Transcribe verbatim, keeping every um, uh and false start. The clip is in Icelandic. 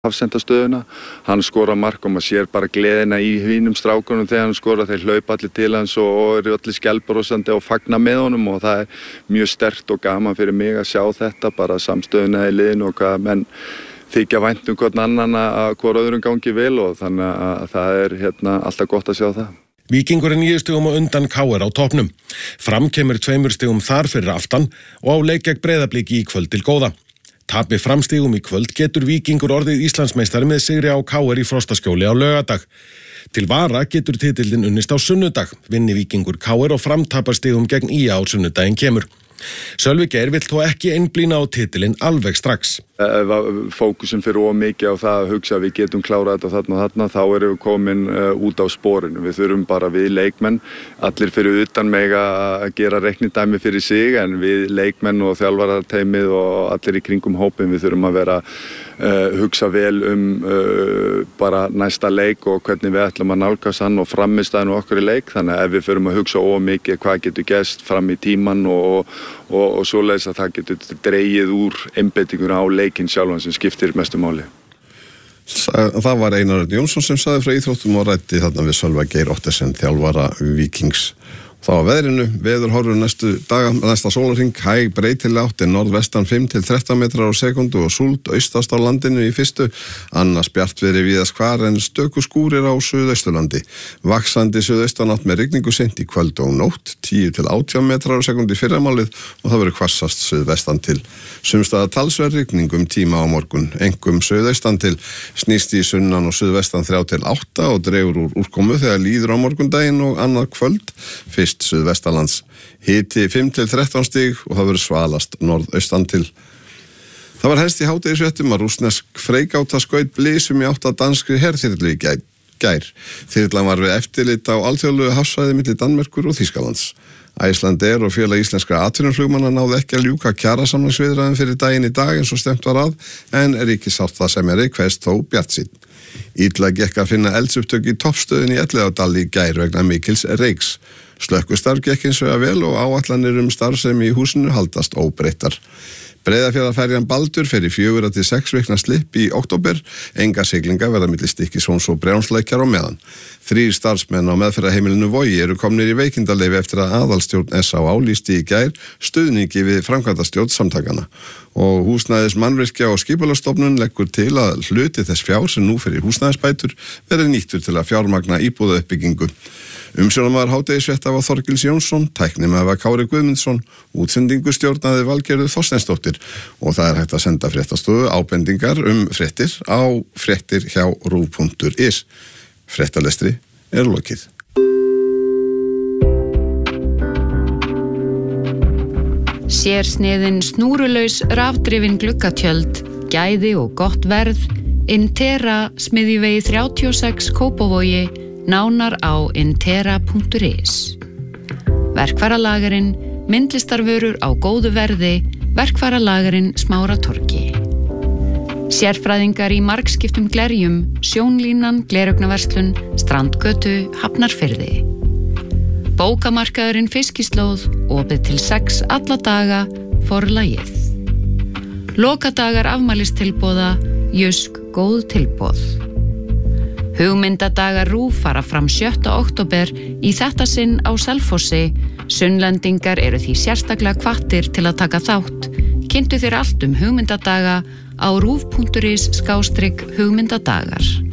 Hafsendastöðuna, hann skora mark og maður sér bara gleðina í hinum strákunum þegar hann skora, þeir hlaupa allir til hans og, og eru allir skjálbrosandi og fagna með honum og það er mjög sterkt og gaman fyrir mig að sjá þetta, bara samstöðuna í liðinu og hvað menn þykja vænt um hvern annan að hvor öðrum gangi vel og þannig að það er hérna alltaf gott að sjá það. Víkingur er níu stigum á undan K R á toppnum. Fram kemur tveimur stigum þar fyrir aftan og á leik gegn Breiðabliki í kvöld til góða. Tapi framstigum í kvöld getur Víkingur orðið Íslandsmeistari með sigri á K R í Frostaskjóli á laugardag. Til vara getur titillinn unnist á sunnudag, vinni Víkingur K R og framtapar stigum gegn í á sunnudaginn kemur. Sölvi Geir vill þó ekki einblína á titillinn alveg strax. Ef fókusin fyrir of mikið á það að hugsa að við getum klárað þetta þarna og þarna, þá erum við komin uh, út á sporinu. Við þurfum bara við leikmenn, allir fyrir utan mega að gera reiknidæmi fyrir sig, en við leikmenn og þjálfararteymið og allir í kringum hópin, við þurfum að vera uh, hugsa vel um uh, bara næsta leik og hvernig við ætlum að nálgast hann og framistæðinu okkar í leik. Þannig að ef við förum að hugsa of mikið hvað getur gerst fram í tíman og, og, og svoleiðis að það getur dregið úr einbeitingur á leikinn sjálfan sem skiptir mestu máli. Það var Einar Örn Jónsson sem sagði frá íþróttum og ræddi þarna við Sölva Geir Ottesen, þjálfara Víkings. Það var veðrinu, veðurhorfur næstu daga, næsta sólarhring, hæg breytileg átt en norðvestan fimm til þrettán metrar á sekundu og súld austast á landinu í fyrstu, annars bjartviðri víðast hvar en stöku skúrir á suðausturlandi. Vaxandi suðaustanátt með rigningu seint í kvöld og nótt, tíu til átján metrar á sekundu í fyrramálið og það verður hvassast suðvestan til. Sumstaðar talsverð rigning um tíma á morgun, einkum suðaustan til, snýst í sunnan og suðvestan þrjá til átta og dregur úr úrkomu þegar líður á morgundaginn og annað kvöld, fyrst suðvestanlands. Hiti fimm til þrettán stig og það verður svalast norðaustan til. Það var helst í hádegisfréttum að rússnesk freigáta skaut blysum í átt að danskri herþyrlu í gær. Þyrlan var við eftirlit á alþjóðlegu hafsvæði milli Danmerkur og Þýskalands. Icelandair og félag íslenskra atvinnuflugmanna náðu ekki að ljúka kjarasamningsviðræðum fyrir daginn í dag eins og stemt var að, en ríkissáttasemjari kveðst þó bjartsýnn. Illa gekk að finna eldsupptök í toppstöðin í Elliðaárdal í gær vegna mikils reiks. Slökkvistarf gekk hins vegar vel og áætlanir um starfsemi í húsinu haldast óbreyttar. Breiðafjarðarferjan Baldur fer í fjögurra til sex vikna slipp í október, enga siglinga verða milli Stykkishólms og Brjánslækjar á meðan. Þrír starfsmenn á meðferðarheimilinu Vogi eru komnir í veikindaleyfi eftir að aðalstjórn S á á lýsti í gær stuðningi við framkvæmdastjórn samtakana. Og húsnæðis mannvirkja og skipulagsstofnun leggur til að hluti þess fjár sem nú fer í húsnæðisbætur verði nýttur til að fjármagna íbúðauppbyggingu. Umsjónarmaður hádegisfrétta var Þorgils Jónsson, tæknimaður var Kári Guðmundsson, útsendingu stjórnaði Valgerður Þorsteinsdóttir og það er hægt að senda fréttastofu ábendingar um fréttir á fréttir hjá ruv punktur is. Fréttalestri er lokið. Sérsniðin snúrulaus rafdrifin gluggatjöld, gæði og gott verð, Intera smiðjuvegi þrjátíu og sex Kópavogi, nánar á intera punktur is. Verkfæralagerinn, myndlistarvörur á góðu verði, verkfæralagerinn Smáratorgi. Sérfræðingar í margskiptum glerjum, sjónlínan, gleraugnverslun, strandgötu, Hafnarfirði. Bókamarkaðurinn Fiskislóð, opið til sex alla daga, Forlagið. Lokadagar afmælistilboða, Jusk góð tilboð. Hugmyndadagar RÚV fara fram sjötta október í þetta sinn á Selfossi. Sunnlendingar eru því sérstaklega hvattir til að taka þátt. Kynntu þér allt um hugmyndadaga á ruv punktur is slash hugmyndadagar.